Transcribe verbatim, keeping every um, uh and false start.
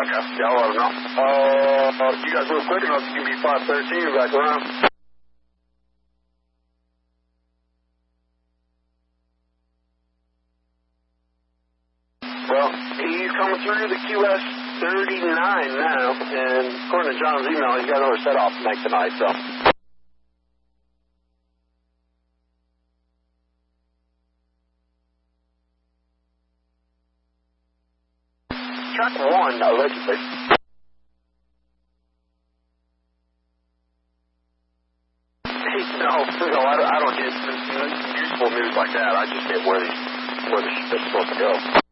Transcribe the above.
Okay. Yeah, I'll let him know. Uh, you guys move quick enough, you can be five thirteen back around. Well, he's coming through the Q S thirty-nine now, and according to John's email, he's got another set off to make tonight, so. Track one, allegedly. Hey, no, no, I don't, I don't get useful news like that. I just get where, where they're supposed to go.